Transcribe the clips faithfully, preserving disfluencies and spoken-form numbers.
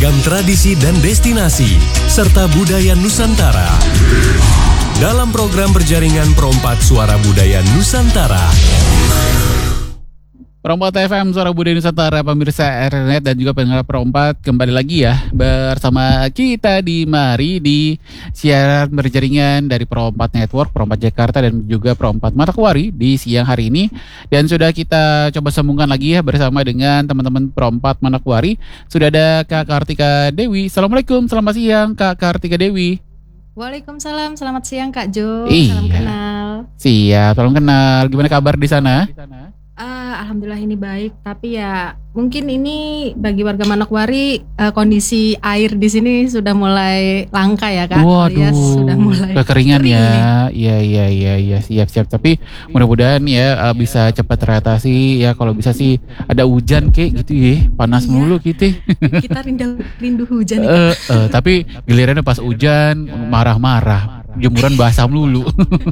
beragam tradisi dan destinasi, serta budaya Nusantara. Dalam program berjaringan Perompak Suara Budaya Nusantara. Perompak F M Suara Budaya Nusantara, pemirsa R N Net dan juga pendengar Perompak, kembali lagi ya bersama kita di mari di siaran berjaringan dari Perompak Network, Perompak Jakarta dan juga Perompak Manokwari di siang hari ini. Dan sudah kita coba sambungkan lagi ya bersama dengan teman-teman Perompak Manokwari. Sudah ada Kak Kartika Dewi. Assalamualaikum, selamat siang Kak Kartika Dewi. Waalaikumsalam, selamat siang Kak Jo. Iya. Salam kenal. Siap, salam kenal. Gimana kabar di sana? Uh, Alhamdulillah ini baik, tapi ya mungkin ini bagi warga Manokwari uh, kondisi air di sini sudah mulai langka ya Kak. Waduh, alias sudah mulai kekeringan kering ya. Iya iya iya iya siap-siap. Tapi mudah-mudahan ya uh, bisa cepat teratasi ya. Kalau bisa sih ada hujan kayak gitu ya. Panas Iya. mulu gitu. Kita rindu rindu hujan nih, Kak. Eh, eh, tapi gilirannya pas hujan marah-marah, jemuran basah melulu.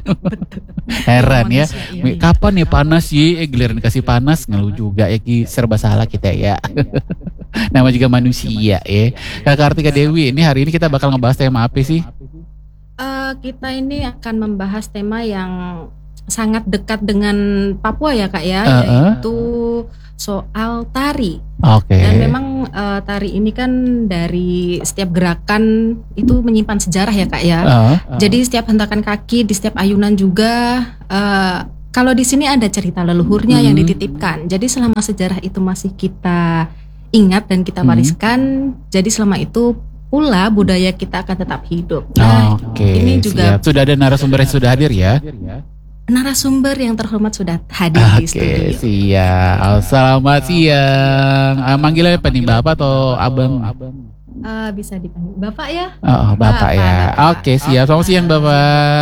Heran ya. Manusia, iya, iya. Kapan ya panas ya? Eh, giliran dikasih panas ngeluh juga ya, Ki. Serba salah kita ya. Nama juga manusia ya. Kak Kartika Dewi, ini hari ini kita bakal ngebahas tema apa sih? Uh, kita ini akan membahas tema yang sangat dekat dengan Papua ya Kak ya, Uh-uh. yaitu soal tari. Oke. Dan memang uh, tari ini kan dari setiap gerakan itu menyimpan sejarah ya Kak ya. Uh, uh. Jadi setiap hentakan kaki, di setiap ayunan juga uh, kalau di sini ada cerita leluhurnya Hmm. yang dititipkan. Jadi selama sejarah itu masih kita ingat dan kita Hmm. wariskan, jadi selama itu pula budaya kita akan tetap hidup. Nah, Oke, ini juga siap. Sudah ada narasumber yang sudah hadir ya? narasumber yang terhormat sudah hadir di Oke, studio. siap. Selamat siang. Ah, manggilnya apa nih, Bapak atau Abang? Uh, bisa dipanggil Bapak ya? Oh, Bapak Bapak, ya. Bapak. Oke, siap. Selamat siang, Bapak.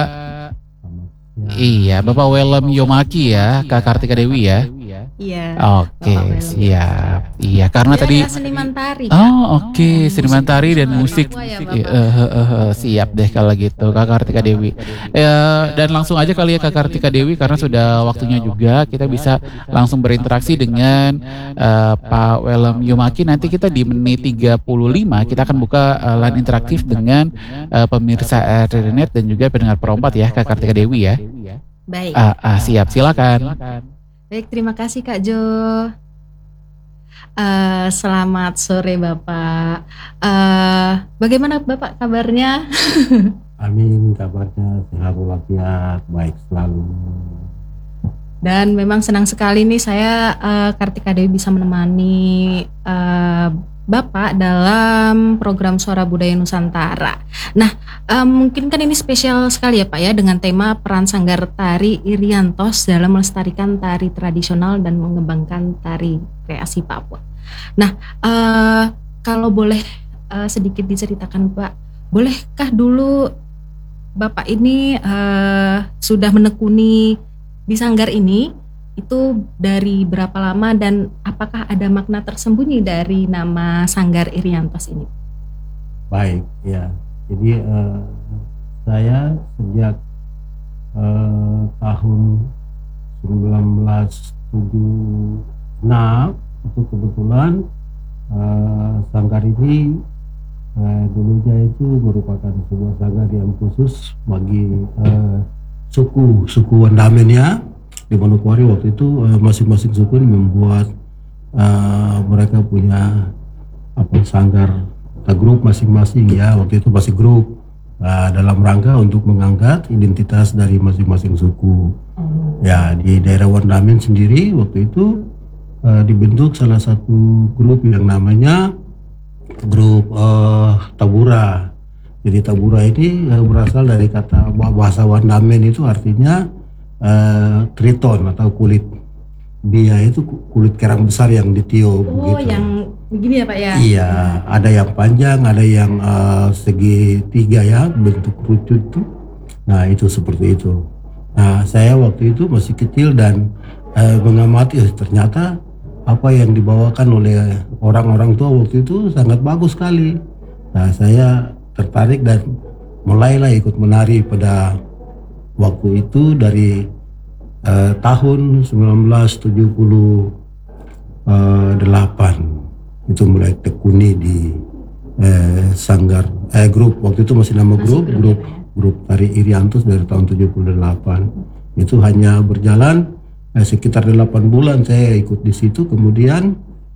Iya, Bapak Welem Yomaki ya, Kak Kartika Dewi ya. Iya. Oke, Bapak Welem. siap. Iya, karena Dia tadi adalah seniman tari. Kak. Oh oke, seniman musik tari dan tradisional musik. Papua ya, Iya, Bapak. eh, eh, eh, eh, siap deh kalau gitu Kak Kartika Dewi. Eh, dan langsung aja kali ya Kak Kartika Dewi, karena sudah waktunya juga kita bisa langsung berinteraksi dengan eh, Pak Welem Yomaki. Nanti kita di menit tiga puluh lima kita akan buka eh, line interaktif dengan eh, pemirsa R N Net dan juga pendengar Perompak ya Kak Kartika Dewi ya. Baik. Ah, ah, siap, silakan. Baik, terima kasih Kak Jo. Eh, selamat sore Bapak. Eh, bagaimana Bapak kabarnya? Amin, kabarnya sehat walafiat, baik selalu. Dan memang senang sekali nih saya eh, Kartika Dewi bisa menemani eh, Bapak dalam program Suara Budaya Nusantara. Nah, eh, mungkin kan ini spesial sekali ya Pak ya, dengan tema peran Sanggar Tari Iriantos dalam melestarikan tari tradisional dan mengembangkan tari kreasi Papua. Nah, eh, kalau boleh eh, sedikit diceritakan Pak, bolehkah dulu Bapak ini eh, sudah menekuni di Sanggar ini? Itu dari berapa lama dan apakah ada makna tersembunyi dari nama Sanggar Iriantos ini? Baik, ya. Jadi eh, saya sejak eh, tahun seribu sembilan ratus tujuh puluh enam itu kebetulan eh, Sanggar ini eh, dulunya itu merupakan sebuah sanggar yang khusus bagi eh, suku suku Wandamen ya. Di Manokwari waktu itu uh, masing-masing suku ini membuat uh, mereka punya apa sanggar uh, grup masing-masing ya, waktu itu masih grup uh, dalam rangka untuk mengangkat identitas dari masing-masing suku. Ya, di daerah Wandamen sendiri waktu itu uh, dibentuk salah satu grup yang namanya grup uh, Tabura. Jadi Tabura ini uh, berasal dari kata bahasa Wandamen, itu artinya Uh, triton atau kulit bia, itu kulit kerang besar yang ditiup. Oh, gitu. yang begini ya Pak ya? Iya, ada yang panjang, ada yang uh, segi tiga ya, bentuk kerucut tuh. Nah itu seperti itu. Nah saya waktu itu masih kecil dan uh, mengamati, eh, ternyata apa yang dibawakan oleh orang-orang tua waktu itu sangat bagus sekali. Nah saya tertarik dan mulailah ikut menari pada waktu itu dari eh, tahun seribu sembilan ratus tujuh puluh delapan itu mulai tekuni di eh, Sanggar eh grup, waktu itu masih nama Masih grup grup, grup ya. grup tari Iriantos dari tahun tujuh puluh delapan. Itu hanya berjalan eh, sekitar delapan bulan saya ikut di situ, kemudian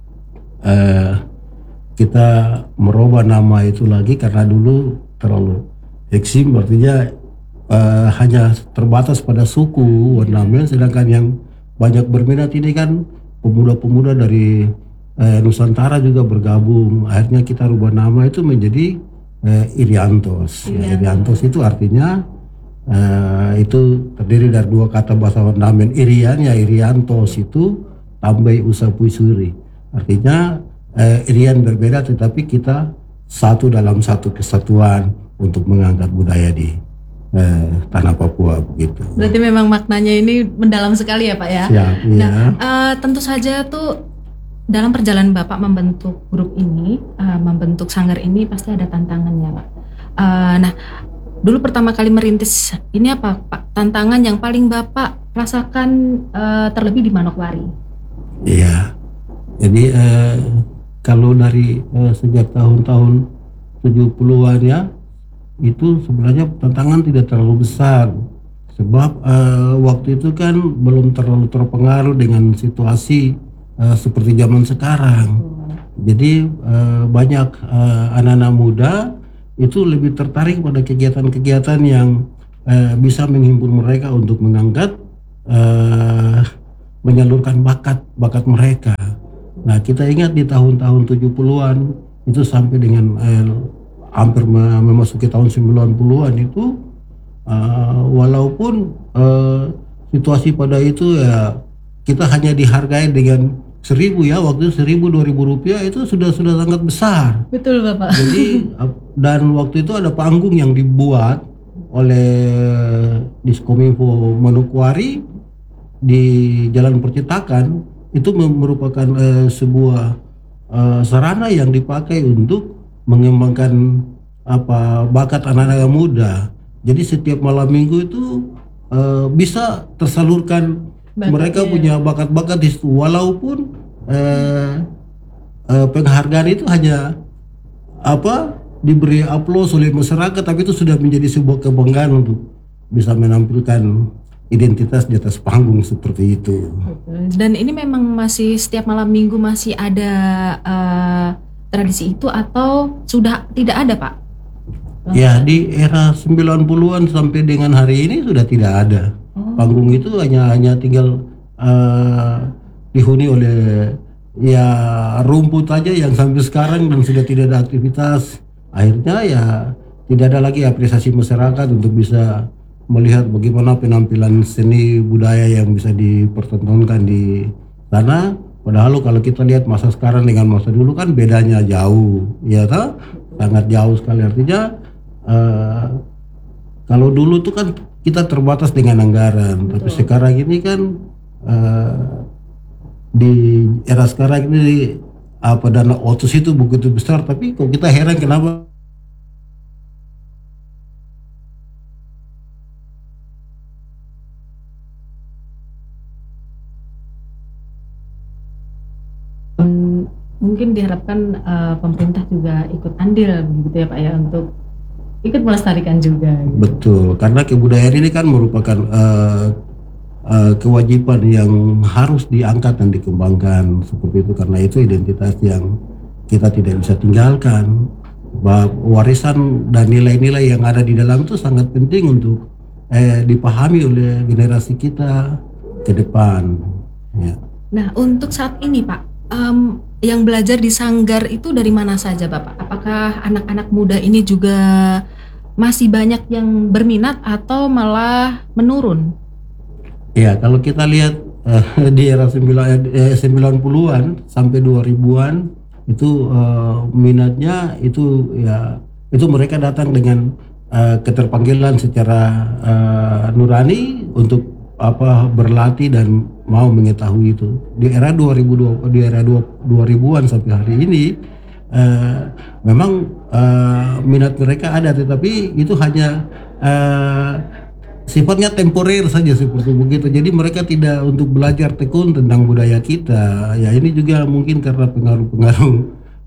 eh, kita merubah nama itu lagi karena dulu terlalu eksim, artinya eh, hanya terbatas pada suku ornamen, sedangkan yang banyak berminat ini kan pemuda-pemuda dari eh, Nusantara juga bergabung. Akhirnya kita rubah nama itu menjadi eh, Iriantos. Ya, Iriantos itu artinya eh, itu terdiri dari dua kata bahasa ornamen. Irian ya Iriantos itu tambai usapui suri. Artinya eh, Irian berbeda tetapi kita satu dalam satu kesatuan untuk mengangkat budaya di eh, tanah Papua begitu. Berarti memang maknanya ini mendalam sekali ya Pak ya. Siap, Nah, ya. eh, tentu saja tuh dalam perjalanan Bapak membentuk grup ini, eh, membentuk sanggar ini pasti ada tantangannya Pak. Eh, nah, dulu pertama kali merintis ini apa Pak? Tantangan yang paling Bapak rasakan eh, terlebih di Manokwari. Iya. Jadi eh, kalau dari eh, sejak tahun-tahun tujuh puluhan ya, itu sebenarnya tantangan tidak terlalu besar. Sebab eh, waktu itu kan belum terlalu terpengaruh dengan situasi eh, seperti zaman sekarang. Jadi eh, banyak eh, anak-anak muda itu lebih tertarik pada kegiatan-kegiatan yang eh, bisa menghimpun mereka untuk mengangkat, eh, menyalurkan bakat bakat mereka. Nah, kita ingat di tahun-tahun tujuh puluhan itu sampai dengan eh, hampir memasuki tahun sembilan puluhan itu uh, walaupun uh, situasi pada itu ya kita hanya dihargai dengan seribu ya, waktu itu seribu dua ribu rupiah itu sudah sudah sangat besar. Betul Bapak. Jadi dan waktu itu ada panggung yang dibuat oleh Diskominfo Manokwari di Jalan Percetakan, itu merupakan uh, sebuah uh, sarana yang dipakai untuk mengembangkan apa bakat anak-anak muda. Jadi setiap malam minggu itu uh, bisa tersalurkan Bakatnya. Mereka punya bakat-bakat di situ, walaupun uh, uh, penghargaan itu hanya apa diberi aplaus oleh masyarakat, tapi itu sudah menjadi sebuah kebanggaan untuk bisa menampilkan identitas di atas panggung seperti itu. Dan ini memang masih setiap malam minggu masih ada uh, tradisi itu atau sudah tidak ada Pak? Ya, di era sembilan puluhan sampai dengan hari ini sudah tidak ada. Oh. Panggung itu hanya hanya tinggal uh, dihuni oleh ya rumput aja yang sampai sekarang dan sudah tidak ada aktivitas. Akhirnya ya tidak ada lagi apresiasi masyarakat untuk bisa melihat bagaimana penampilan seni budaya yang bisa dipertontonkan di sana. Padahal kalau kita lihat masa sekarang dengan masa dulu kan bedanya jauh, ya tak? Sangat jauh sekali. Artinya uh, kalau dulu tuh kan kita terbatas dengan anggaran, betul. Tapi sekarang ini kan uh, di era sekarang ini apa dana otsus itu begitu besar, tapi kok kita heran kenapa mungkin diharapkan uh, pemerintah juga ikut andil begitu ya Pak ya untuk ikut melestarikan juga. Gitu. Betul, karena kebudayaan ini kan merupakan uh, uh, kewajiban yang harus diangkat dan dikembangkan seperti itu, karena itu identitas yang kita tidak bisa tinggalkan. Bahwa warisan dan nilai-nilai yang ada di dalam itu sangat penting untuk eh, dipahami oleh generasi kita ke depan. Ya. Nah, untuk saat ini Pak, um, yang belajar di sanggar itu dari mana saja Bapak? Apakah anak-anak muda ini juga masih banyak yang berminat atau malah menurun? Ya, kalau kita lihat uh, di era sembilan puluhan sampai dua ribuan itu uh, minatnya itu ya itu mereka datang dengan uh, keterpanggilan secara uh, nurani untuk apa berlatih dan mau mengetahui itu. Di era dua ribu dua di era dua ribuan sampai hari ini uh, memang uh, minat mereka ada, tetapi itu hanya uh, sifatnya temporer saja seperti begitu. Jadi mereka tidak untuk belajar tekun tentang budaya kita. Ya ini juga mungkin karena pengaruh-pengaruh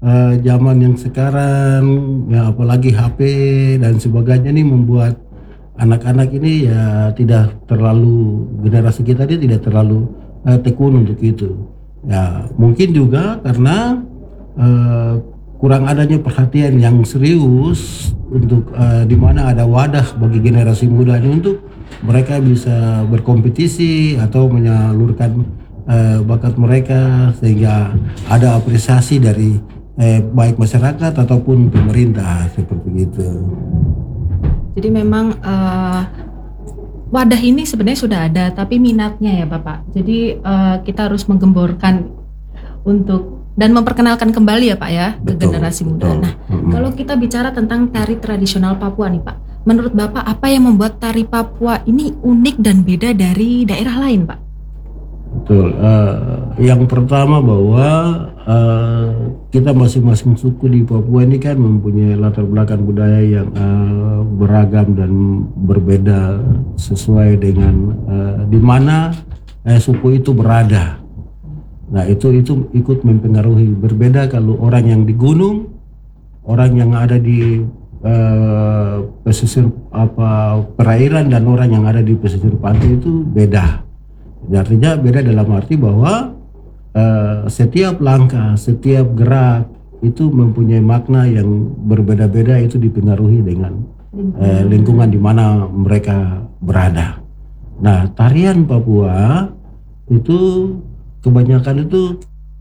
uh, zaman yang sekarang, ya apalagi H P dan sebagainya ini membuat anak-anak ini ya tidak terlalu, generasi kita ini tidak terlalu uh, tekun untuk itu. Ya mungkin juga karena uh, kurang adanya perhatian yang serius untuk uh, di mana ada wadah bagi generasi muda ini untuk mereka bisa berkompetisi atau menyalurkan uh, bakat mereka, sehingga ada apresiasi dari eh, baik masyarakat ataupun pemerintah seperti itu. Jadi memang uh, wadah ini sebenarnya sudah ada, tapi minatnya ya Bapak. Jadi uh, kita harus menggemborkan untuk dan memperkenalkan kembali ya Pak ya ke Betul, generasi muda. betul. Nah, Mm-hmm. kalau kita bicara tentang tari tradisional Papua nih Pak, menurut Bapak apa yang membuat tari Papua ini unik dan beda dari daerah lain Pak? Betul. Uh, yang pertama bahwa uh, kita masing-masing suku di Papua ini kan mempunyai latar belakang budaya yang uh, beragam dan berbeda sesuai dengan uh, di mana uh, suku itu berada. Nah itu itu ikut mempengaruhi. Berbeda kalau orang yang di gunung, orang yang ada di uh, pesisir apa perairan dan orang yang ada di pesisir pantai itu beda. Artinya beda dalam arti bahwa uh, setiap langkah, setiap gerak itu mempunyai makna yang berbeda-beda, itu dipengaruhi dengan uh, lingkungan di mana mereka berada. Nah tarian Papua itu kebanyakan itu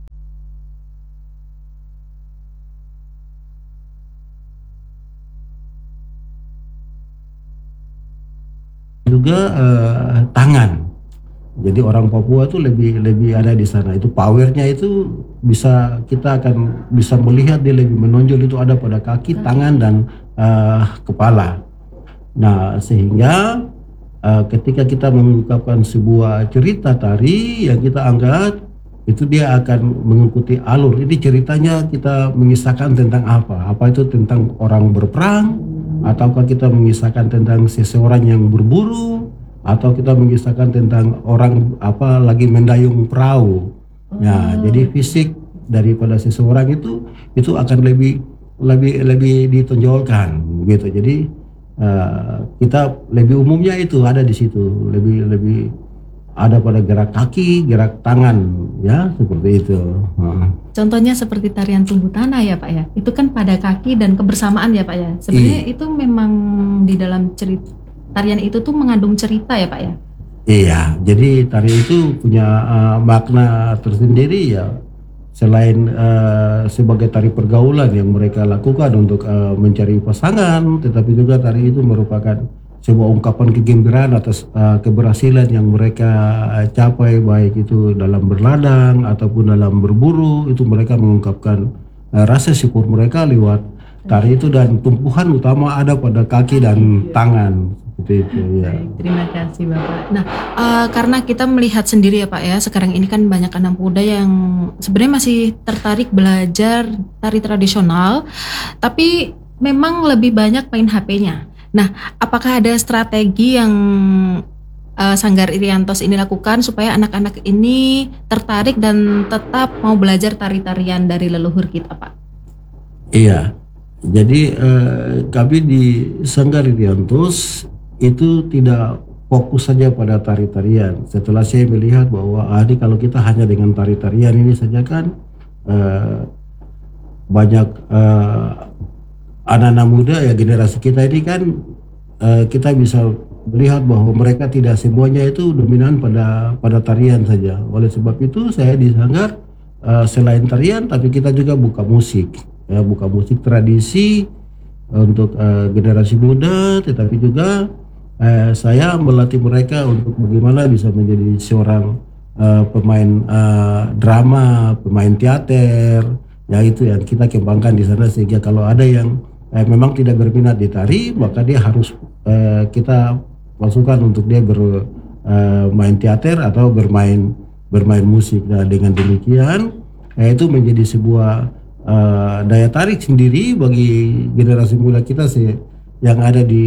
juga uh, tangan. Jadi orang Papua tuh lebih lebih ada di sana. Itu powernya itu bisa, kita akan bisa melihat dia lebih menonjol itu ada pada kaki, tangan dan uh, kepala. Nah sehingga uh, ketika kita mengungkapkan sebuah cerita tari yang kita angkat, itu dia akan mengikuti alur. Ini ceritanya kita mengisahkan tentang apa? Apa itu tentang orang berperang, ataukah kita mengisahkan tentang seseorang yang berburu, atau kita mengisahkan tentang orang apa lagi mendayung perahu. Ya, jadi fisik daripada seseorang itu itu akan lebih lebih lebih ditonjolkan gitu. Jadi uh, kita lebih umumnya itu ada di situ, lebih lebih ada pada gerak kaki, gerak tangan, ya seperti itu. Uh. Contohnya seperti tarian tumbuh tanah ya Pak ya. Itu kan pada kaki dan kebersamaan ya Pak ya. Sebenarnya itu memang di dalam cerita tarian itu tuh mengandung cerita ya Pak ya? Iya, jadi tari itu punya uh, makna tersendiri ya. Selain uh, sebagai tari pergaulan yang mereka lakukan untuk uh, mencari pasangan, tetapi juga tari itu merupakan sebuah ungkapan kegembiraan atas uh, keberhasilan yang mereka uh, capai, baik itu dalam berladang ataupun dalam berburu. Itu mereka mengungkapkan uh, rasa syukur mereka lewat tari itu, dan tumpuhan utama ada pada kaki dan tangan. Seperti itu, ya. Baik, terima kasih Bapak. Nah, uh, karena kita melihat sendiri ya Pak ya, sekarang ini kan banyak anak muda yang sebenarnya masih tertarik belajar tari tradisional, tapi memang lebih banyak main H P-nya. Nah, apakah ada strategi yang uh, Sanggar Iriantos ini lakukan supaya anak-anak ini tertarik dan tetap mau belajar tari-tarian dari leluhur kita Pak? Iya, jadi eh, kami di Sanggar Iriantos itu tidak fokus saja pada tari-tarian. Setelah saya melihat bahwa ah, ini kalau kita hanya dengan tari-tarian ini saja kan eh, banyak eh, anak-anak muda ya, generasi kita ini kan eh, kita bisa melihat bahwa mereka tidak semuanya itu dominan pada pada tarian saja. Oleh sebab itu saya di Sanggar eh, selain tarian tapi kita juga buka musik, ya, buka musik tradisi untuk uh, generasi muda, tetapi juga uh, saya melatih mereka untuk bagaimana bisa menjadi seorang uh, pemain uh, drama, pemain teater, ya itu yang kita kembangkan di sana, sehingga kalau ada yang uh, memang tidak berminat di tari, maka dia harus uh, kita masukkan untuk dia bermain uh, teater atau bermain bermain musik. Nah dengan demikian uh, itu menjadi sebuah Uh, daya tarik sendiri bagi generasi muda kita sih yang ada di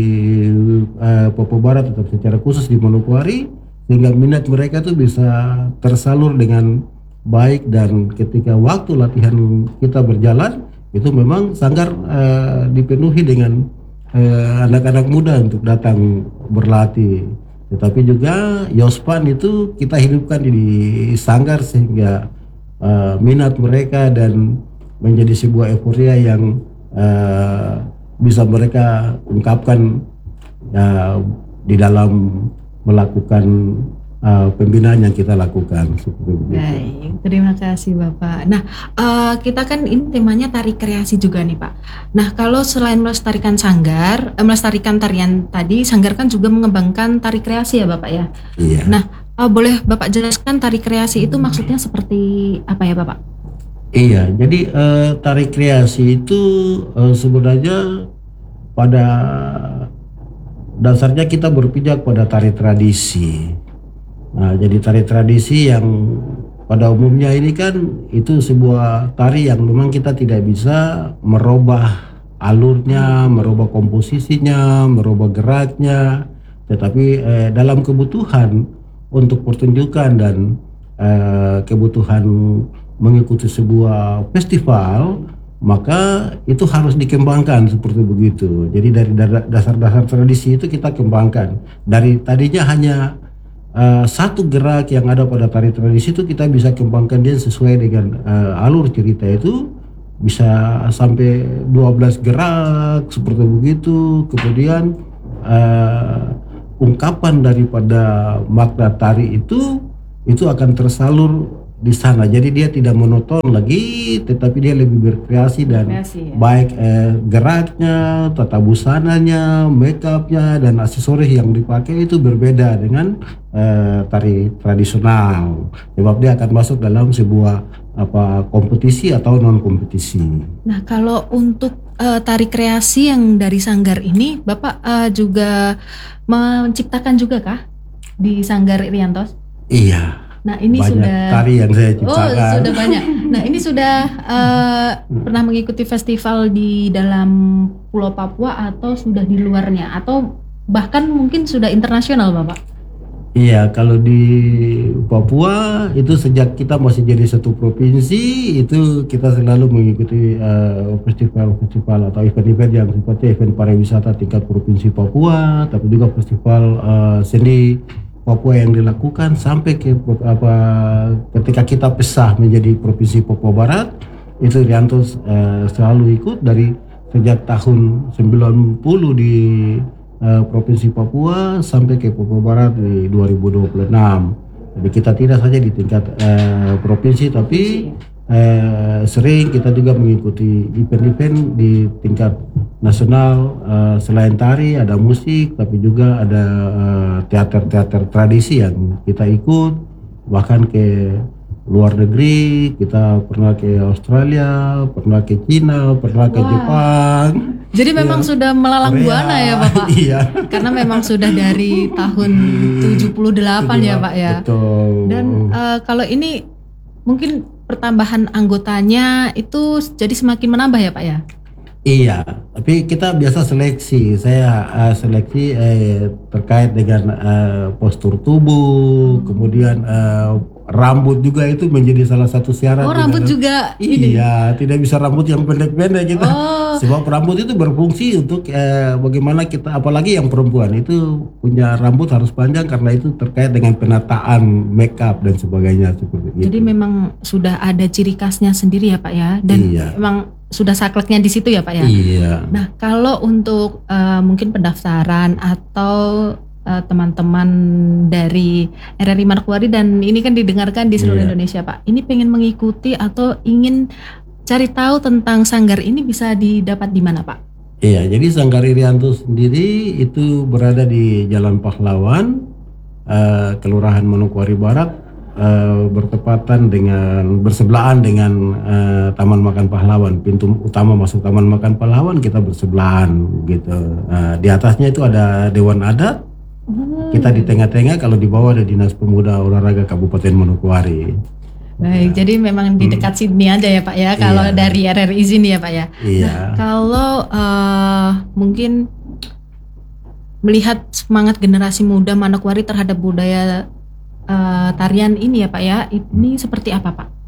uh, Papua Barat, tetap secara khusus di Manokwari, sehingga minat mereka tuh bisa tersalur dengan baik, dan ketika waktu latihan kita berjalan itu memang Sanggar uh, dipenuhi dengan uh, anak-anak muda untuk datang berlatih. Tetapi juga Yospan itu kita hidupkan di Sanggar sehingga uh, minat mereka dan menjadi sebuah euforia yang uh, bisa mereka ungkapkan uh, di dalam melakukan uh, pembinaan yang kita lakukan. Baik, terima kasih Bapak. Nah, uh, kita kan ini temanya tari kreasi juga nih Pak. Nah, kalau selain melestarikan Sanggar, eh, melestarikan tarian tadi, Sanggar kan juga mengembangkan tari kreasi ya Bapak ya. Iya. Nah, uh, boleh Bapak jelaskan tari kreasi itu maksudnya seperti apa ya Bapak? Iya, jadi uh, tari kreasi itu uh, sebenarnya pada dasarnya kita berpijak pada tari tradisi. Nah, jadi tari tradisi yang pada umumnya ini kan itu sebuah tari yang memang kita tidak bisa merubah alurnya, merubah komposisinya, merubah geraknya, tetapi eh, dalam kebutuhan untuk pertunjukan dan eh, kebutuhan mengikuti sebuah festival, maka itu harus dikembangkan seperti begitu. Jadi dari dasar-dasar tradisi itu kita kembangkan. Dari tadinya hanya uh, satu gerak yang ada pada tari tradisi itu kita bisa kembangkan dia sesuai dengan uh, alur cerita itu, bisa sampai dua belas gerak seperti begitu. Kemudian uh, ungkapan daripada makna tari itu itu akan tersalur di sana. Jadi dia tidak monoton lagi, tetapi dia lebih berkreasi dan Kreasi, ya? baik eh, geraknya, tata busananya, make upnya, dan aksesoris yang dipakai itu berbeda dengan eh, tari tradisional. Sebab dia akan masuk dalam sebuah apa kompetisi atau non kompetisi. Nah, kalau untuk uh, tari kreasi yang dari Sanggar ini, Bapak uh, juga menciptakan juga kah di Sanggar Iriantos? Iya. Nah, ini banyak sudah tari yang saya ciptakan. Oh, sudah banyak. Nah, ini sudah uh, pernah mengikuti festival di dalam Pulau Papua atau sudah di luarnya atau bahkan mungkin sudah internasional, Bapak? Iya, kalau di Papua itu sejak kita masih jadi satu provinsi itu kita selalu mengikuti uh, festival-festival atau event-event yang sifatnya event pariwisata tingkat provinsi Papua, tapi juga festival uh, seni Papua yang dilakukan sampai ke apa ketika kita pisah menjadi provinsi Papua Barat itu Iriantos uh, selalu ikut dari sejak tahun sembilan puluh di uh, provinsi Papua sampai ke Papua Barat di dua ribu dua puluh enam. Jadi kita tidak saja di tingkat uh, provinsi tapi uh, sering kita juga mengikuti event-event di tingkat nasional. Uh, selain tari ada musik tapi juga ada uh, teater-teater tradisi yang kita ikut, bahkan ke luar negeri kita pernah ke Australia, pernah ke Cina, pernah ke Wah. Jepang. Jadi memang Ya, sudah melalang Korea. buana ya Bapak? Iya. Karena memang sudah dari tahun tujuh puluh delapan ya Pak ya. Betul. Dan uh, kalau ini mungkin pertambahan anggotanya itu jadi semakin menambah ya Pak ya? Iya, tapi kita biasa seleksi. Saya uh, seleksi eh, terkait dengan uh, postur tubuh, kemudian uh, rambut juga itu menjadi salah satu syarat. Oh, rambut dalam- juga ini. Iya, tidak bisa rambut yang pendek-pendek kita. Oh. Sebab rambut itu berfungsi untuk eh, bagaimana kita, apalagi yang perempuan itu punya rambut harus panjang karena itu terkait dengan penataan make up dan sebagainya seperti itu. Jadi memang sudah ada ciri khasnya sendiri ya Pak ya, dan Iya. memang sudah sakleknya di situ ya Pak ya. Iya. Nah, kalau untuk uh, mungkin pendaftaran atau uh, teman-teman dari R R I Manokwari dan ini kan didengarkan di seluruh Iya. Indonesia Pak, ini pengen mengikuti atau ingin cari tahu tentang Sanggar ini bisa didapat di mana Pak? Iya, jadi Sanggar Iriantos sendiri itu berada di Jalan Pahlawan, eh, Kelurahan Manokwari Barat, eh, bertepatan dengan bersebelahan dengan eh, Taman Makan Pahlawan. Pintu utama masuk Taman Makan Pahlawan kita bersebelahan gitu. Eh, di atasnya itu ada Dewan Adat, kita di tengah-tengah, kalau di bawah ada Dinas Pemuda Olahraga Kabupaten Manokwari. Baik, jadi memang di dekat sini aja ya Pak ya, kalau Iya. dari R R I sini ya Pak ya. Iya. Kalau uh, mungkin melihat semangat generasi muda Manokwari terhadap budaya uh, tarian ini ya Pak ya, ini seperti apa Pak?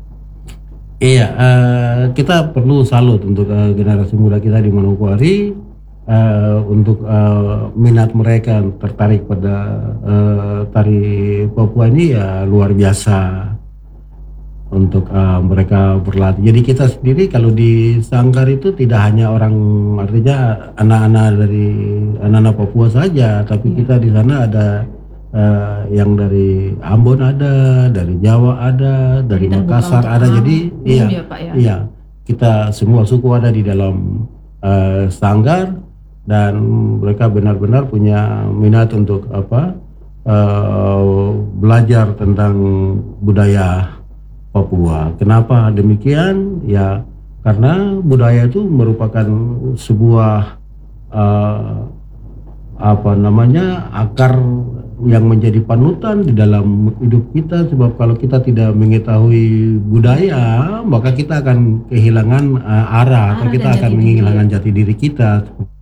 Iya, uh, kita perlu salut untuk uh, generasi muda kita di Manokwari uh, untuk uh, minat mereka tertarik pada uh, tari Papua ini ya luar biasa untuk uh, mereka berlatih. Jadi kita sendiri kalau di Sanggar itu tidak hanya orang, artinya anak-anak dari anak-anak Papua saja, tapi kita di sana ada Uh, yang dari Ambon ada, dari Jawa ada, dari Dan Makassar ada. Jadi umum iya, ya, Pak, ya? iya kita semua suku ada di dalam uh, Sanggar dan mereka benar-benar punya minat untuk apa uh, belajar tentang budaya Papua. Kenapa demikian? Ya karena budaya itu merupakan sebuah uh, apa namanya akar yang menjadi panutan di dalam hidup kita, sebab kalau kita tidak mengetahui budaya maka kita akan kehilangan uh, arah, atau kita akan kehilangan jati diri kita.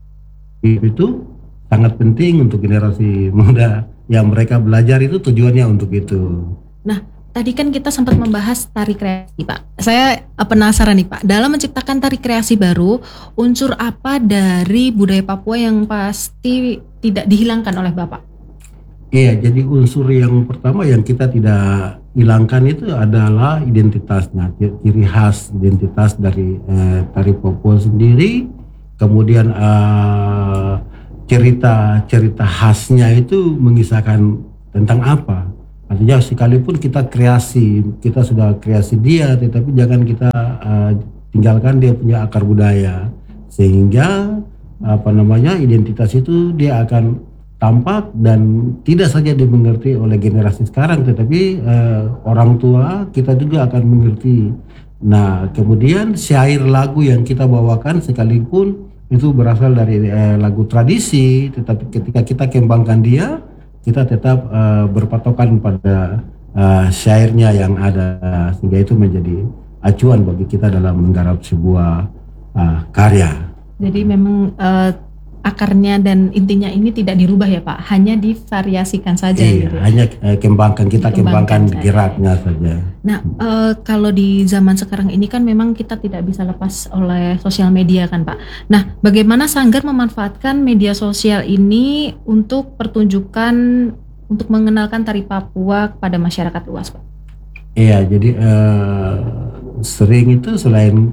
Itu sangat penting untuk generasi muda yang mereka belajar, itu tujuannya untuk itu. Nah, tadi kan kita sempat membahas tari kreasi, Pak. Saya penasaran nih, Pak. Dalam menciptakan tari kreasi baru, unsur apa dari budaya Papua yang pasti tidak dihilangkan oleh Bapak? Iya, jadi unsur yang pertama yang kita tidak hilangkan itu adalah identitasnya, ciri khas identitas dari eh, tari Papua sendiri. Kemudian eh, cerita-cerita khasnya itu mengisahkan tentang apa? Artinya sekalipun kita kreasi, kita sudah kreasi dia, tetapi jangan kita uh, tinggalkan dia punya akar budaya, sehingga apa namanya identitas itu dia akan tampak dan tidak saja dimengerti oleh generasi sekarang, tetapi uh, orang tua kita juga akan mengerti. Nah, kemudian syair lagu yang kita bawakan sekalipun itu berasal dari uh, lagu tradisi, tetapi ketika kita kembangkan dia, kita tetap uh, berpatokan pada uh, syairnya yang ada, sehingga itu menjadi acuan bagi kita dalam menggarap sebuah uh, karya. Jadi memang uh, akarnya dan intinya ini tidak dirubah ya Pak, hanya divariasikan saja. Iya, gitu. Hanya uh, kembangkan kita kembangkan, kembangkan geraknya saja. Nah, uh, kalau di zaman sekarang ini kan memang kita tidak bisa lepas oleh sosial media kan Pak. Nah, bagaimana Sanggar memanfaatkan media sosial ini untuk pertunjukan, untuk mengenalkan tari Papua kepada masyarakat luas Pak? Iya, jadi uh, sering itu selain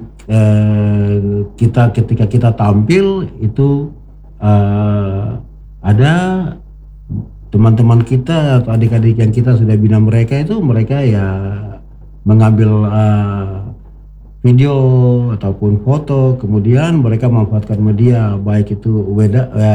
uh, kita ketika kita tampil itu uh, ada teman-teman kita atau adik-adik yang kita sudah bina mereka, itu mereka ya mengambil uh, video ataupun foto, kemudian mereka memanfaatkan media baik itu W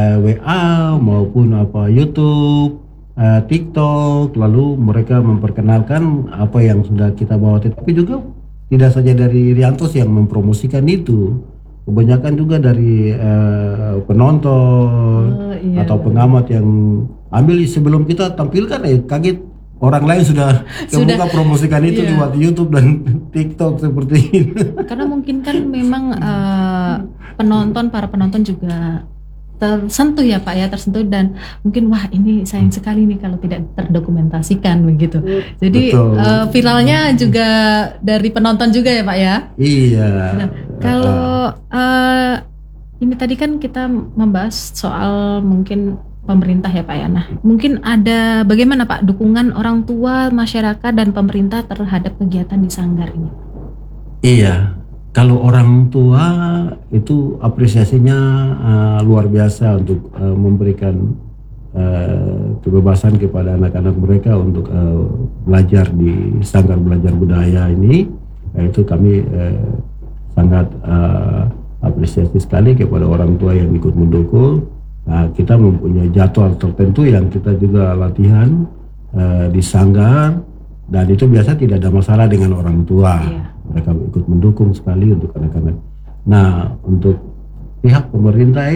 A maupun apa YouTube, uh, TikTok, lalu mereka memperkenalkan apa yang sudah kita bawa. Tapi juga tidak saja dari Riantos yang mempromosikan itu, kebanyakan juga dari uh, penonton oh, iya, atau pengamat yang ambil sebelum kita tampilkan, eh kaget orang lain sudah kebuka promosikan itu iya. lewat YouTube dan TikTok seperti ini. Karena mungkin kan memang uh, penonton, para penonton juga tersentuh ya Pak ya, tersentuh dan mungkin wah ini sayang sekali nih kalau tidak terdokumentasikan begitu. Jadi uh, viralnya juga dari penonton juga ya Pak ya. Iya. Nah, kalau uh, ini tadi kan kita membahas soal mungkin pemerintah ya Pak ya. Nah, mungkin ada bagaimana Pak dukungan orang tua, masyarakat dan pemerintah terhadap kegiatan di Sanggar ini? Iya, kalau orang tua itu apresiasinya uh, luar biasa untuk uh, memberikan uh, kebebasan kepada anak-anak mereka untuk uh, belajar di Sanggar Belajar Budaya ini. Itu kami uh, sangat uh, apresiasi sekali kepada orang tua yang ikut mendukung. Nah, kita mempunyai jadwal tertentu yang kita juga latihan uh, di Sanggar, dan itu biasa tidak ada masalah dengan orang tua. Iya. Mereka ikut mendukung sekali untuk anak-anak. Nah, untuk pihak pemerintah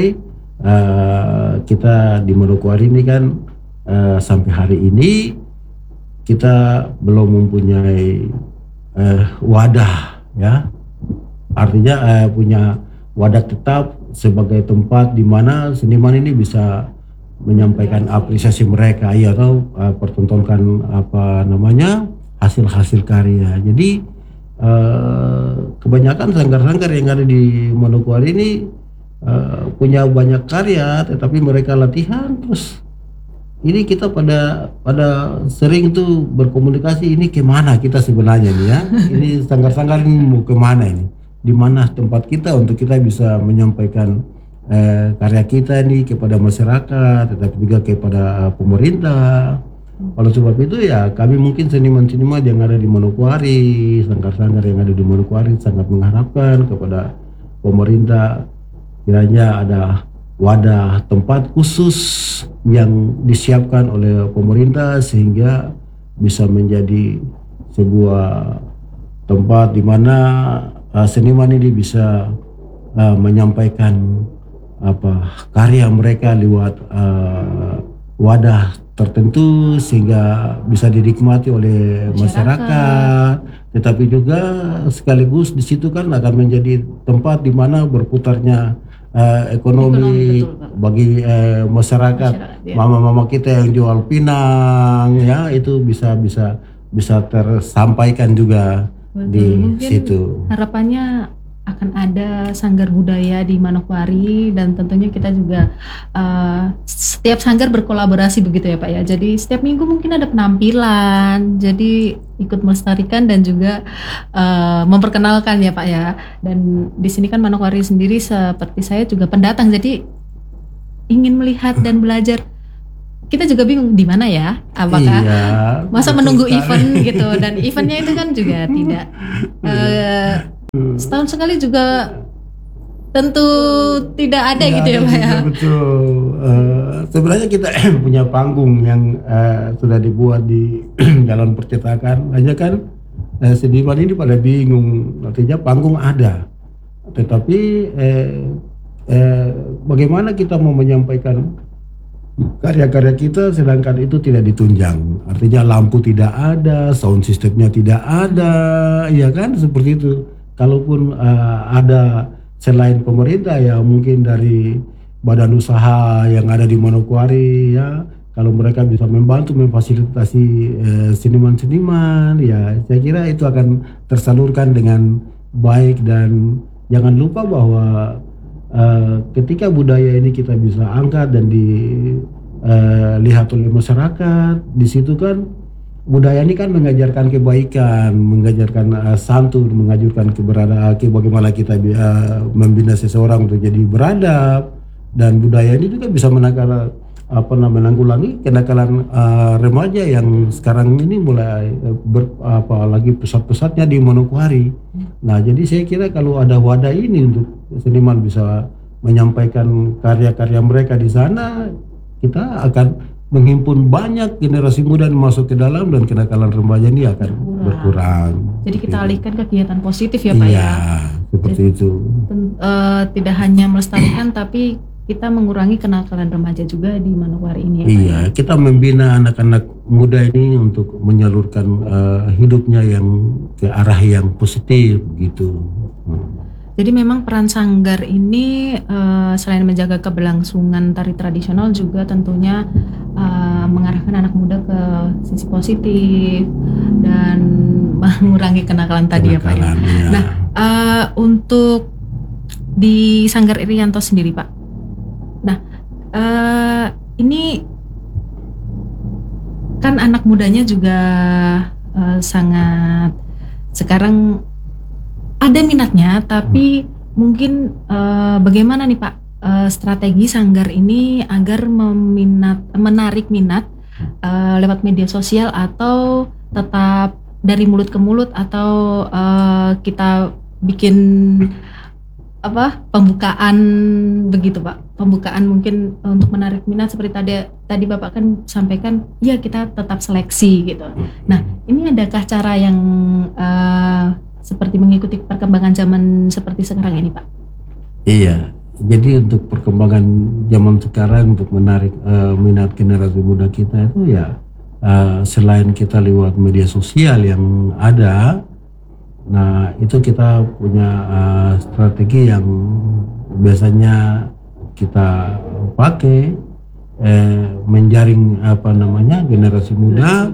uh, kita di Manokwari ini kan uh, sampai hari ini kita belum mempunyai uh, wadah, ya, artinya uh, punya wadah tetap sebagai tempat di mana seniman ini bisa menyampaikan apresiasi mereka, ya, atau uh, pertontonkan apa namanya hasil-hasil karya. Jadi uh, kebanyakan sanggar-sanggar yang ada di Manokwari ini uh, punya banyak karya, tetapi mereka latihan terus. Ini kita pada pada sering tuh berkomunikasi, ini kemana kita sebenarnya nih ya? Ini sanggar-sanggar ini mau kemana ini? Di mana tempat kita untuk kita bisa menyampaikan eh, karya kita ini kepada masyarakat, tetapi juga kepada uh, pemerintah. Oleh sebab itu ya kami mungkin seniman-seniman yang ada di Manokwari, sanggar-sanggar yang ada di Manokwari sangat mengharapkan kepada pemerintah kiranya ada wadah tempat khusus yang disiapkan oleh pemerintah sehingga bisa menjadi sebuah tempat di mana uh, seniman ini bisa uh, menyampaikan apa karya mereka lewat uh, wadah tertentu sehingga bisa dinikmati oleh masyarakat. masyarakat. Tetapi juga sekaligus di situ kan akan menjadi tempat di mana berputarnya Uh, ekonomi, ekonomi betul, bagi uh, masyarakat, masyarakat ya. Mama-mama kita yang jual pinang ya itu bisa bisa bisa tersampaikan juga. Betul. Di mungkin situ. Harapannya akan ada sanggar budaya di Manokwari dan tentunya kita juga uh, setiap sanggar berkolaborasi begitu ya Pak ya. Jadi setiap minggu mungkin ada penampilan, jadi ikut melestarikan dan juga uh, memperkenalkan ya Pak ya. Dan di sini kan Manokwari sendiri seperti saya juga pendatang, jadi ingin melihat dan belajar. Kita juga bingung di mana ya, apakah iya, masa menunggu sekali. event gitu, dan eventnya itu kan juga tidak uh, setahun sekali juga tentu tidak ada ya, gitu ya Pak ya. Betul. Uh, sebenarnya kita punya panggung yang uh, sudah dibuat di Jalan Percetakan. Hanya kan uh, seniman ini pada bingung. Artinya panggung ada, tetapi uh, uh, bagaimana kita mau menyampaikan karya-karya kita sedangkan itu tidak ditunjang. Artinya lampu tidak ada, sound systemnya tidak ada, ya kan seperti itu. Kalaupun uh, ada selain pemerintah ya mungkin dari badan usaha yang ada di Manokwari ya, kalau mereka bisa membantu memfasilitasi uh, seniman-seniman ya saya kira itu akan tersalurkan dengan baik. Dan jangan lupa bahwa uh, ketika budaya ini kita bisa angkat dan dilihat uh, oleh masyarakat, di situ kan budaya ini kan mengajarkan kebaikan, mengajarkan uh, santun, mengajarkan keberadaan, bagaimana kita uh, membina seseorang untuk jadi beradab, dan budaya ini juga bisa menangkal apa namanya menanggulangi kenakalan uh, remaja yang sekarang ini mulai uh, ber, apa lagi pesat-pesatnya di Manokwari. Nah, jadi saya kira kalau ada wadah ini untuk seniman bisa menyampaikan karya-karya mereka di sana, kita akan menghimpun banyak generasi muda yang masuk ke dalam dan kenakalan remaja ini akan berkurang. berkurang. Jadi kita alihkan kegiatan positif ya Pak iya, ya. Seperti Jadi, itu. Uh, tidak hanya melestarikan tapi kita mengurangi kenakalan remaja juga di Manokwari ini ya Pak. Iya, ya? Kita membina anak-anak muda ini untuk menyalurkan uh, hidupnya yang ke arah yang positif gitu. Hmm. Jadi memang peran sanggar ini uh, selain menjaga keberlangsungan tari tradisional juga tentunya uh, mengarahkan anak muda ke sisi positif dan mengurangi kenakalan tadi kenakalan, ya Pak ya. Ya. Nah uh, untuk di Sanggar Irianto sendiri Pak, nah uh, ini kan anak mudanya juga uh, sangat sekarang ada minatnya, tapi hmm. mungkin uh, bagaimana nih Pak uh, strategi sanggar ini agar meminat, menarik minat uh, lewat media sosial atau tetap dari mulut ke mulut atau uh, kita bikin apa pembukaan begitu Pak, pembukaan mungkin untuk menarik minat seperti tadi tadi Bapak kan sampaikan ya kita tetap seleksi gitu. Nah ini adakah cara yang uh, seperti mengikuti perkembangan zaman seperti sekarang ini Pak? Iya, jadi untuk perkembangan zaman sekarang untuk menarik uh, minat generasi muda kita itu ya uh, selain kita lewat media sosial yang ada, nah itu kita punya uh, strategi yang biasanya kita pakai eh, menjaring apa namanya generasi muda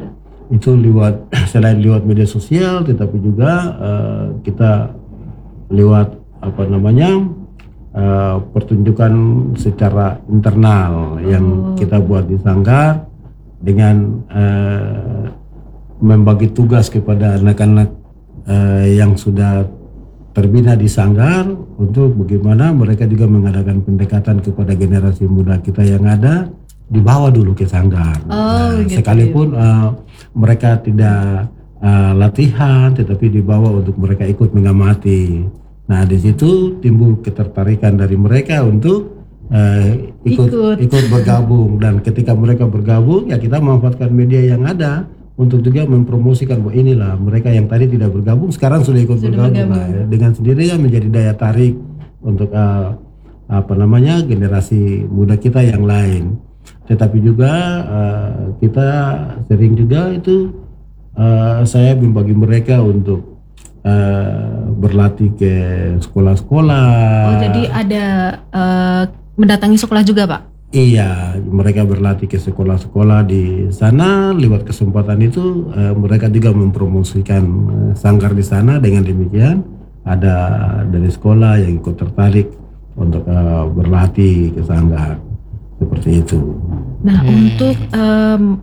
itu lewat selain lewat media sosial, tetapi juga uh, kita lewat apa namanya uh, pertunjukan secara internal yang kita buat di Sanggar dengan uh, membagi tugas kepada anak-anak uh, yang sudah terbina di Sanggar untuk bagaimana mereka juga mengadakan pendekatan kepada generasi muda kita yang ada, dibawa dulu ke Sanggar. Oh, nah, gitu. Sekalipun uh, mereka tidak uh, latihan, tetapi dibawa untuk mereka ikut mengamati. Nah, di situ timbul ketertarikan dari mereka untuk uh, ikut, Ikut. ikut bergabung. Dan ketika mereka bergabung, ya kita memanfaatkan media yang ada untuk juga mempromosikan bahwa inilah mereka yang tadi tidak bergabung sekarang sudah ikut Sudah bergabung. bergabung. Nah, dengan sendirinya menjadi daya tarik untuk uh, apa namanya generasi muda kita yang lain. Tetapi juga uh, kita sering juga itu uh, saya membagi mereka untuk uh, berlatih ke sekolah-sekolah. Oh, jadi ada uh, mendatangi sekolah juga, Pak? Iya, mereka berlatih ke sekolah-sekolah di sana. Lewat kesempatan itu uh, mereka juga mempromosikan uh, Sanggar di sana. Dengan demikian ada dari sekolah yang ikut tertarik untuk uh, berlatih ke Sanggar. Seperti itu. Nah, untuk um,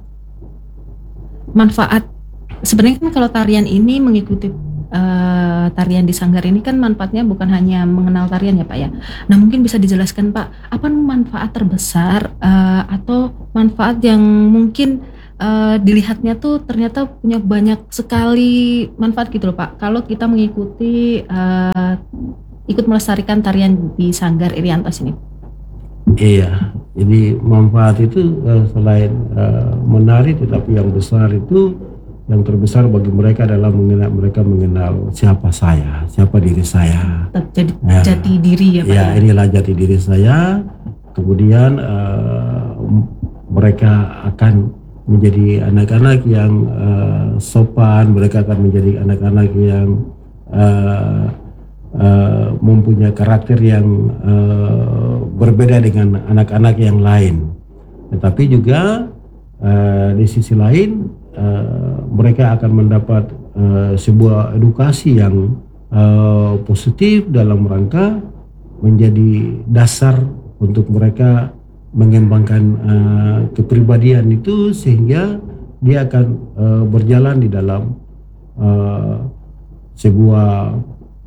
manfaat sebenarnya kan kalau tarian ini mengikuti uh, tarian di Sanggar ini kan manfaatnya bukan hanya mengenal tarian ya Pak ya. Nah, mungkin bisa dijelaskan Pak, apa manfaat terbesar uh, atau manfaat yang mungkin uh, dilihatnya tuh ternyata punya banyak sekali manfaat gitu loh Pak. Kalau kita mengikuti uh, ikut melestarikan tarian di Sanggar Iriantos ini. Iya, jadi manfaat itu uh, selain uh, menari, tetapi yang besar itu, yang terbesar bagi mereka adalah mengenal, mereka mengenal siapa saya, siapa diri saya. Jadi Ya. jati diri ya Pak. Ya, Ya? inilah jati diri saya. Kemudian uh, mereka akan menjadi anak-anak yang uh, sopan, mereka akan menjadi anak-anak yang uh, Uh, mempunyai karakter yang uh, berbeda dengan anak-anak yang lain. Tetapi juga uh, di sisi lain uh, mereka akan mendapat uh, sebuah edukasi yang uh, positif dalam rangka menjadi dasar untuk mereka mengembangkan uh, kepribadian itu, sehingga dia akan uh, berjalan di dalam uh, sebuah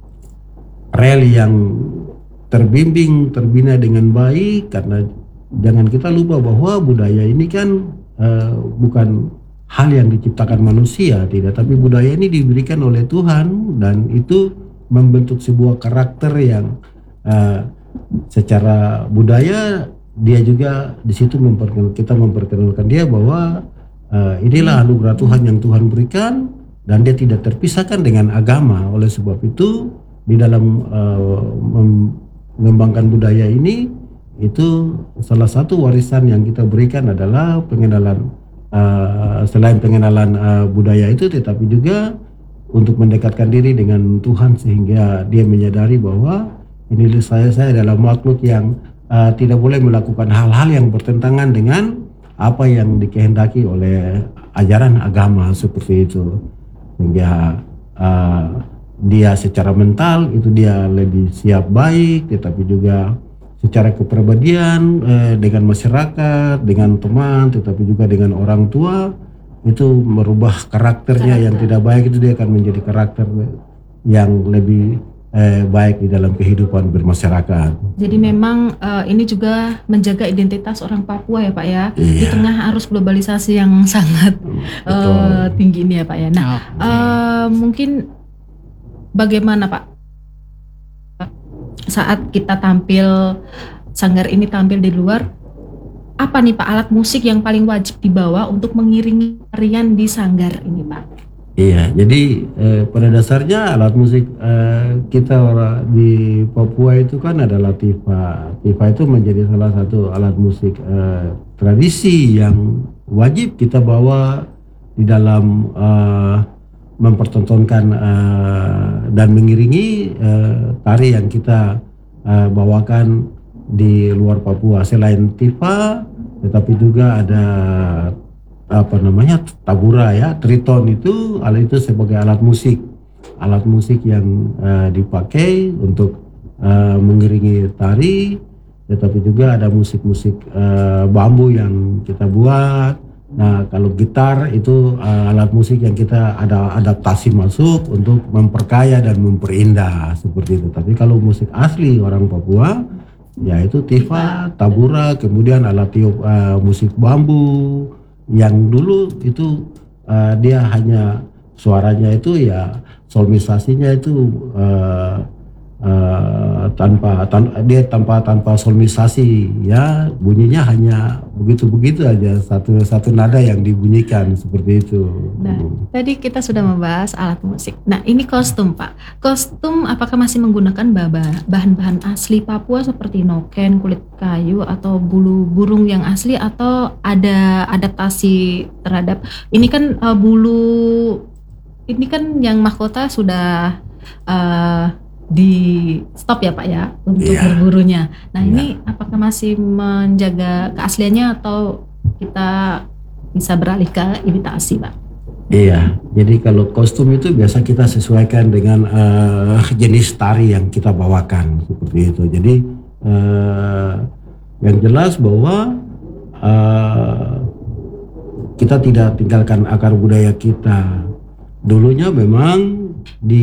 rel yang terbimbing, terbina dengan baik. Karena jangan kita lupa bahwa budaya ini kan uh, bukan hal yang diciptakan manusia, tidak, tapi budaya ini diberikan oleh Tuhan dan itu membentuk sebuah karakter yang uh, secara budaya dia juga di situ memperkenalkan, kita memperkenalkan dia bahwa uh, inilah anugerah Tuhan yang Tuhan berikan dan dia tidak terpisahkan dengan agama. Oleh sebab itu di dalam uh, mengembangkan budaya ini, itu salah satu warisan yang kita berikan adalah pengenalan uh, selain pengenalan uh, budaya itu, tetapi juga untuk mendekatkan diri dengan Tuhan sehingga dia menyadari bahwa ini saya saya adalah makhluk yang uh, tidak boleh melakukan hal-hal yang bertentangan dengan apa yang dikehendaki oleh ajaran agama seperti itu, sehingga uh, dia secara mental itu dia lebih siap baik, tetapi juga secara kepribadian eh, dengan masyarakat, dengan teman, tetapi juga dengan orang tua, itu merubah karakternya karakter yang tidak baik, itu dia akan menjadi karakter yang lebih eh, baik di dalam kehidupan bermasyarakat. Jadi memang uh, ini juga menjaga identitas orang Papua ya Pak ya, di Iya. tengah arus globalisasi yang sangat uh, tinggi ini ya Pak ya. Nah, Oke. uh, mungkin bagaimana Pak saat kita tampil, Sanggar ini tampil di luar, apa nih Pak alat musik yang paling wajib dibawa untuk mengiringi tarian di Sanggar ini Pak? Iya, jadi eh, pada dasarnya alat musik eh, kita orang di Papua itu kan adalah tifa. Tifa itu menjadi salah satu alat musik eh, tradisi yang wajib kita bawa di dalam eh, mempertontonkan uh, dan mengiringi uh, tari yang kita uh, bawakan di luar Papua. Selain tifa, tetapi juga ada apa namanya tabura ya, triton itu alat itu sebagai alat musik, alat musik yang uh, dipakai untuk uh, mengiringi tari, tetapi juga ada musik-musik uh, bambu yang kita buat. Nah, kalau gitar itu uh, alat musik yang kita ada adaptasi masuk untuk memperkaya dan memperindah seperti itu. Tapi kalau musik asli orang Papua, ya itu tifa, tabura, kemudian alat tiup uh, musik bambu yang dulu itu uh, dia hanya suaranya itu ya solmisasinya itu uh, Uh, tanpa tan dia tanpa tanpa solmisasi ya, bunyinya hanya begitu-begitu aja, satu satu nada yang dibunyikan seperti itu. Nah, hmm. tadi kita sudah membahas alat musik. Nah, ini kostum, Pak. Kostum apakah masih menggunakan bahan-bahan asli Papua seperti noken, kulit kayu atau bulu burung yang asli, atau ada adaptasi terhadap ini kan uh, bulu ini kan yang mahkota sudah uh, di stop ya Pak ya untuk yeah. berburunya. Nah yeah. ini apakah masih menjaga keasliannya atau kita bisa beralih ke imitasi Pak? Iya, jadi kalau kostum itu biasa kita sesuaikan dengan uh, jenis tari yang kita bawakan seperti itu. Jadi uh, yang jelas bahwa uh, kita tidak tinggalkan akar budaya kita. Dulunya memang di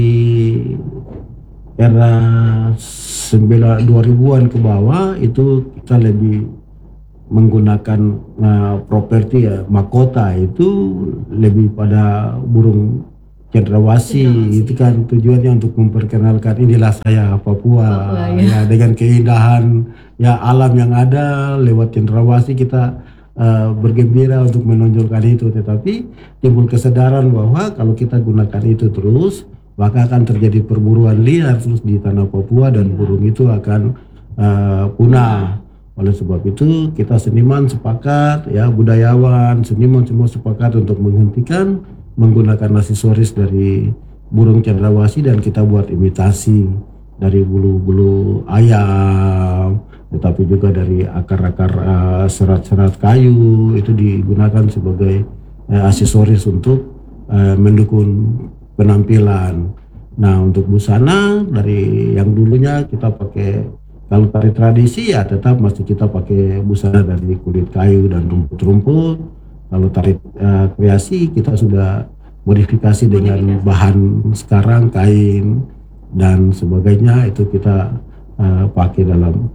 era sembilan dua ribuan ke bawah itu kita lebih menggunakan uh, properti ya, mahkota itu lebih pada burung cendrawasih. Itu kan tujuannya untuk memperkenalkan inilah saya Papua, Papua ya. Ya dengan keindahan ya alam yang ada, lewat cendrawasih kita uh, bergembira untuk menonjolkan itu. Tetapi timbul kesadaran bahwa kalau kita gunakan itu terus, maka akan terjadi perburuan liar terus di tanah Papua dan burung itu akan uh, punah. Oleh sebab itu kita seniman sepakat ya, budayawan, seniman semua sepakat untuk menghentikan menggunakan aksesoris dari burung cendrawasih dan kita buat imitasi dari bulu-bulu ayam, tetapi juga dari akar-akar uh, serat-serat kayu itu digunakan sebagai uh, aksesoris untuk uh, mendukung penampilan. Nah untuk busana dari yang dulunya kita pakai, kalau tari tradisi ya tetap masih kita pakai busana dari kulit kayu dan rumput-rumput. Kalau tari uh, kreasi kita sudah modifikasi dengan bahan sekarang kain dan sebagainya, itu kita uh, pakai dalam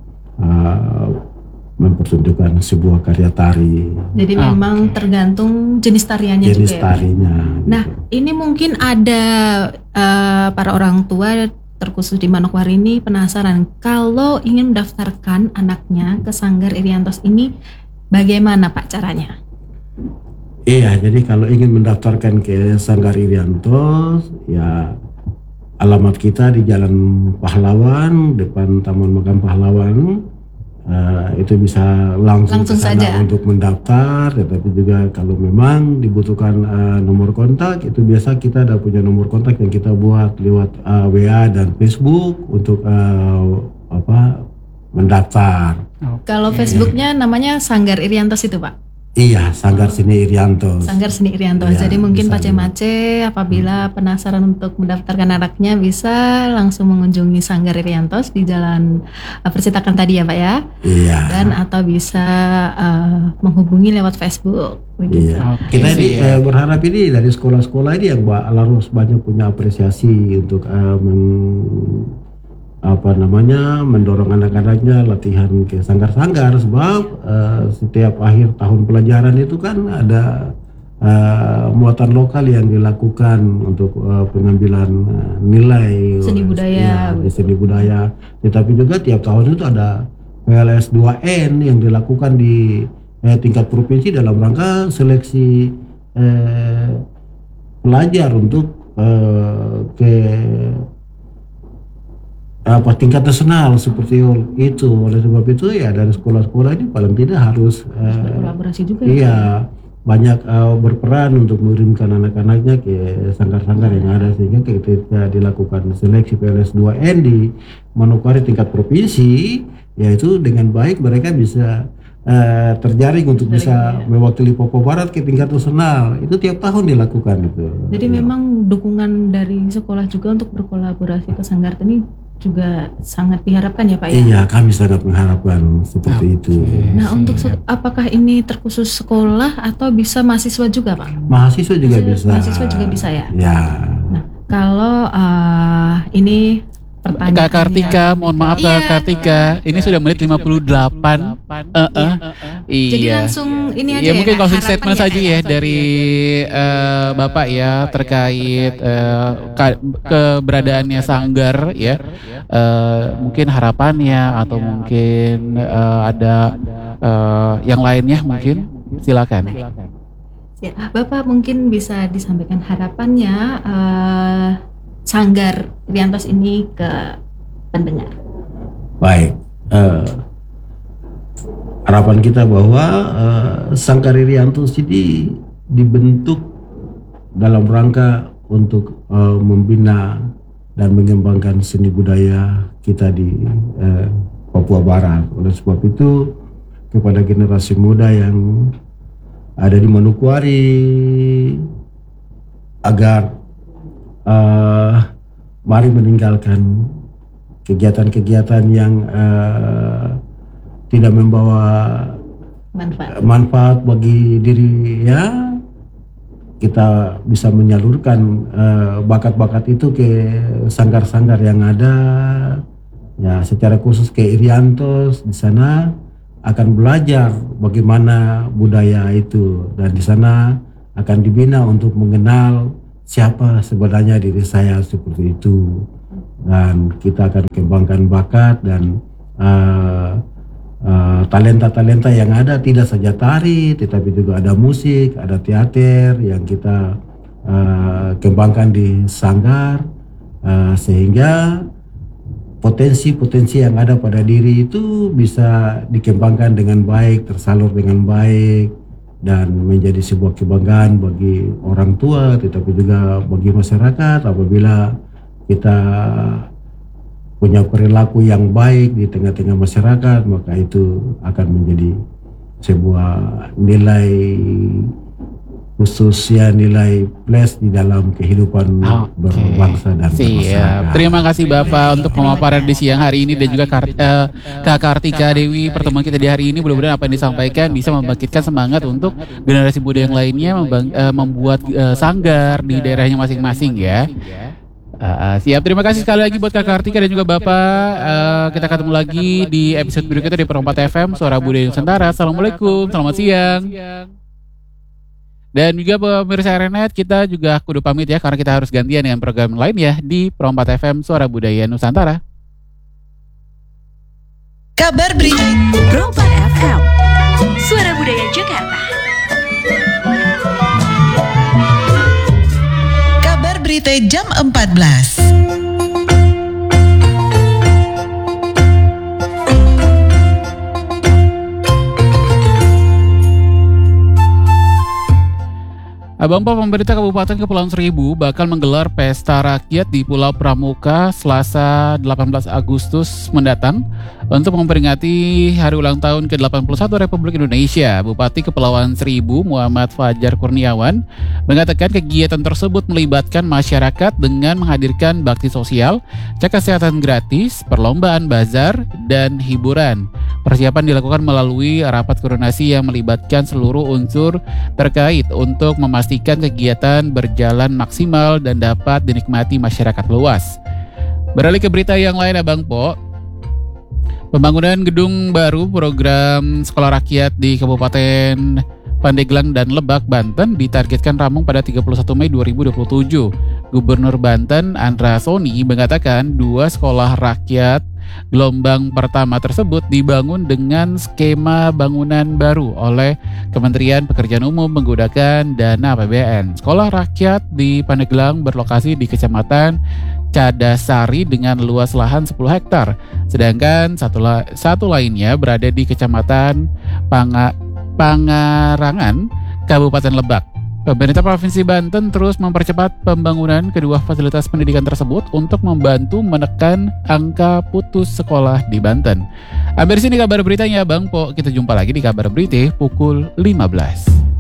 uh, mempertunjukkan sebuah karya tari. Jadi ah, memang okay. tergantung jenis tariannya jenis juga ya. tarinya. Nah, gitu. Ini mungkin ada uh, para orang tua terkhusus di Manokwari ini penasaran kalau ingin mendaftarkan anaknya ke Sanggar Iriantos ini, bagaimana Pak caranya? Iya, jadi kalau ingin mendaftarkan ke Sanggar Iriantos, ya alamat kita di Jalan Pahlawan, depan Taman Makam Pahlawan. Uh, itu bisa langsung, langsung kesana saja untuk mendaftar. Tetapi juga kalau memang dibutuhkan uh, nomor kontak, itu biasa kita ada punya nomor kontak yang kita buat lewat uh, W A dan Facebook untuk uh, apa mendaftar. Kalau Facebooknya namanya Sanggar Iriantos itu Pak? Iya, Sanggar Seni Iriantos. Sanggar Seni Iriantos. Ya, jadi mungkin Pak Cemace apabila hmm. penasaran untuk mendaftarkan anaknya bisa langsung mengunjungi Sanggar Iriantos di Jalan Percetakan tadi ya Pak ya. Iya. Dan atau bisa uh, menghubungi lewat Facebook. Begitu. Iya. Okay. Kita ini eh, berharap ini dari sekolah-sekolah ini yang harus banyak punya apresiasi untuk uh, men- apa namanya mendorong anak-anaknya latihan ke sanggar-sanggar, sebab uh, setiap akhir tahun pelajaran itu kan ada uh, muatan lokal yang dilakukan untuk uh, pengambilan uh, nilai seni budaya, ya, seni budaya. Tetapi juga tiap tahun itu ada P L S dua N yang dilakukan di eh, tingkat provinsi dalam rangka seleksi eh, pelajar untuk eh, ke apa tingkat nasional seperti itu. Oleh sebab itu ya dari sekolah-sekolah ini paling tidak harus uh, kolaborasi juga iya ya, banyak uh, berperan untuk mengirimkan anak-anaknya ke sanggar-sanggar yang ada, sehingga ketika dilakukan seleksi P L S dua N di Manokwari tingkat provinsi, yaitu dengan baik mereka bisa uh, terjaring untuk Terjaring, bisa ya. mewakili Papua Barat ke tingkat nasional. Itu tiap tahun dilakukan itu. Jadi Ya. memang dukungan dari sekolah juga untuk berkolaborasi ke Sanggar Tani juga sangat diharapkan ya Pak ya? Iya, kami sangat mengharapkan seperti itu. Nah untuk se- apakah ini terkhusus sekolah atau bisa mahasiswa juga Pak? Mahasiswa juga Mahasiswa- bisa. mahasiswa juga bisa ya? Ya. Nah kalau uh, ini pertanyaan Kak Kartika, mohon maaf Kak Iya. Kartika, ini sudah menit lima puluh delapan. Eh, eh. Jadi Iya. langsung ini aja Ya ya, mungkin Kak, closing harapan statement ya, saja Kak, ya dari eh, Bapak ya terkait eh, ka- keberadaannya Sanggar ya. Eh, mungkin harapannya atau mungkin eh, ada eh, yang lainnya mungkin silakan. Ya, Bapak mungkin bisa disampaikan harapannya eh, Sanggar Riantos ini ke pendengar. Baik. eh, harapan kita bahwa eh, Sanggar Riantos ini dibentuk dalam rangka untuk eh, membina dan mengembangkan seni budaya kita di eh, Papua Barat. Oleh sebab itu kepada generasi muda yang ada di Manokwari agar uh, mari meninggalkan kegiatan-kegiatan yang uh, tidak membawa Manfaat. manfaat bagi diri ya. Kita bisa menyalurkan uh, bakat-bakat itu ke sanggar-sanggar yang ada ya, secara khusus ke Iriantos. Di sana akan belajar bagaimana budaya itu, dan di sana akan dibina untuk mengenal siapa sebenarnya diri saya seperti itu, dan kita akan kembangkan bakat dan uh, uh, talenta-talenta yang ada, tidak saja tari tetapi juga ada musik, ada teater yang kita uh, kembangkan di Sanggar, uh, sehingga potensi-potensi yang ada pada diri itu bisa dikembangkan dengan baik, tersalur dengan baik, dan menjadi sebuah kebanggaan bagi orang tua tetapi juga bagi masyarakat apabila kita punya perilaku yang baik di tengah-tengah masyarakat, maka itu akan menjadi sebuah nilai khusus ya, nilai plus di dalam kehidupan Oke. berbangsa dan Siap. bermasyarakat. Terima kasih Bapak untuk pemaparan di siang hari ini dan juga Kar eh, Kak Kartika Dewi, pertemuan kita di hari ini mudah-mudahan apa yang disampaikan bisa membangkitkan semangat untuk generasi muda yang lainnya membang- eh, membuat eh, sanggar di daerahnya masing-masing ya. Uh, siap, terima kasih sekali lagi buat Kak Kartika dan juga Bapak. Uh, kita ketemu lagi di episode berikutnya di Perempat F M Suara Budaya Nusantara. Assalamualaikum, selamat siang. Dan juga pemirsa R N E T, kita juga kudu pamit ya karena kita harus gantian dengan program lain ya di Perempat F M Suara Budaya Nusantara. Kabar Berita Perempat F M Suara Budaya Jakarta. Kabar Berita jam empat belas. Abang Pak, pemerintah Kabupaten Kepulauan Seribu bakal menggelar pesta rakyat di Pulau Pramuka Selasa delapan belas Agustus mendatang untuk memperingati hari ulang tahun ke delapan puluh satu Republik Indonesia. Bupati Kepulauan Seribu Muhammad Fajar Kurniawan mengatakan kegiatan tersebut melibatkan masyarakat dengan menghadirkan bakti sosial, cek kesehatan gratis, perlombaan bazar, dan hiburan. Persiapan dilakukan melalui rapat koordinasi yang melibatkan seluruh unsur terkait untuk memastikan kegiatan berjalan maksimal dan dapat dinikmati masyarakat luas. Beralih ke berita yang lain Abang Po. Pembangunan gedung baru program sekolah rakyat di Kabupaten Pandeglang dan Lebak, Banten ditargetkan rampung pada tiga puluh satu Mei dua ribu dua puluh tujuh. Gubernur Banten Andra Soni mengatakan dua sekolah rakyat gelombang pertama tersebut dibangun dengan skema bangunan baru oleh Kementerian Pekerjaan Umum menggunakan dana A P B N. Sekolah rakyat di Pandeglang berlokasi di Kecamatan Cadasari dengan luas lahan sepuluh hektar, sedangkan satu, la- satu lainnya berada di Kecamatan Panga- Pangarangan, Kabupaten Lebak. Pemerintah Provinsi Banten terus mempercepat pembangunan kedua fasilitas pendidikan tersebut untuk membantu menekan angka putus sekolah di Banten. Hampir sini kabar beritanya Bang Po. Kita jumpa lagi di Kabar Berita pukul lima belas.